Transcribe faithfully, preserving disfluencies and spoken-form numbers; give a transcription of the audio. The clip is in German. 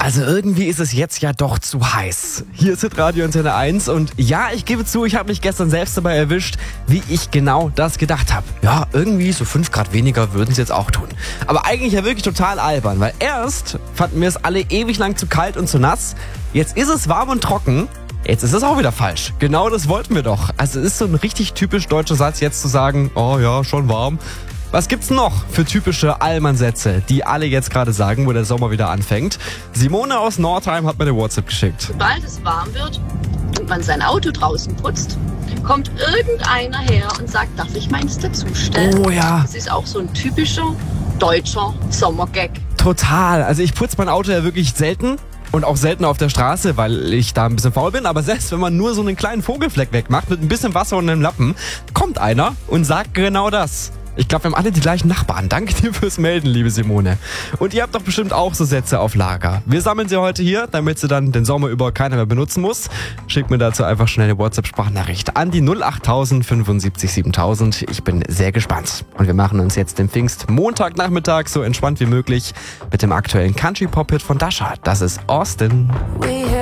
Also irgendwie ist es jetzt ja doch zu heiß. Hier ist Hitradio Antenne eins und ja, ich gebe zu, ich habe mich gestern selbst dabei erwischt, wie ich genau das gedacht habe. Ja, irgendwie so fünf Grad weniger würden es jetzt auch tun. Aber eigentlich ja wirklich total albern, weil erst fanden wir es alle ewig lang zu kalt und zu nass. Jetzt ist es warm und trocken. Jetzt ist es auch wieder falsch. Genau das wollten wir doch. Also es ist so ein richtig typisch deutscher Satz, jetzt zu sagen, oh ja, schon warm. Was gibt's noch für typische Allmann-Sätze, die alle jetzt gerade sagen, wo der Sommer wieder anfängt? Simone aus Nordheim hat mir eine WhatsApp geschickt. Sobald es warm wird und man sein Auto draußen putzt, kommt irgendeiner her und sagt, darf ich meins dazustellen? Oh ja. Das ist auch so ein typischer deutscher Sommergag. Total. Also ich putze mein Auto ja wirklich selten. Und auch selten auf der Straße, weil ich da ein bisschen faul bin. Aber selbst wenn man nur so einen kleinen Vogelfleck wegmacht mit ein bisschen Wasser und einem Lappen, kommt einer und sagt genau das. Ich glaube, wir haben alle die gleichen Nachbarn. Danke dir fürs Melden, liebe Simone. Und ihr habt doch bestimmt auch so Sätze auf Lager. Wir sammeln sie heute hier, damit sie dann den Sommer über keiner mehr benutzen muss. Schickt mir dazu einfach schnell eine WhatsApp-Sprachnachricht an die null acht tausend fünfundsiebzig siebentausend. Ich bin sehr gespannt. Und wir machen uns jetzt den Pfingst-Montagnachmittag so entspannt wie möglich mit dem aktuellen Country-Pop-Hit von Dasha. Das ist Austin.